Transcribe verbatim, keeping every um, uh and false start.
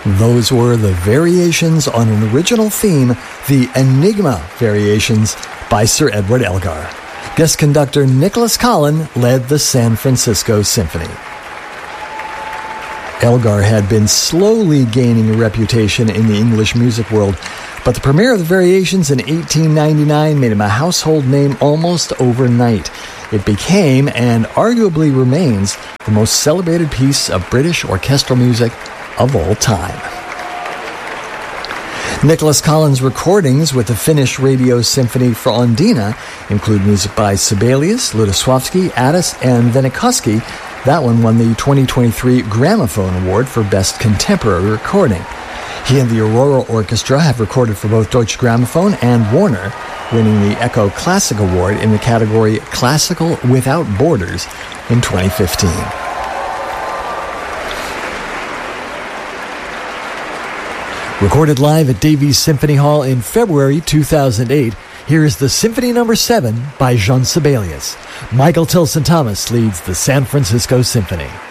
Those were the variations on an original theme, the Enigma Variations by Sir Edward Elgar. Guest conductor Nicholas Collin led the San Francisco Symphony. Elgar had been slowly gaining a reputation in the English music world, but the premiere of the Variations in eighteen ninety-nine made him a household name almost overnight. It became, and arguably remains, the most celebrated piece of British orchestral music of all time. Nicholas Collin's recordings with the Finnish Radio Symphony for Ondina include music by Sibelius, Lutoslawski, Addis, and Vennikoski. That one won the twenty twenty-three Gramophone Award for Best Contemporary Recording. He and the Aurora Orchestra have recorded for both Deutsche Grammophon and Warner, winning the Echo Classic Award in the category Classical Without Borders in twenty fifteen. Recorded live at Davies Symphony Hall in February two thousand eight, here is the Symphony Number seven by Jean Sibelius. Michael Tilson Thomas leads the San Francisco Symphony.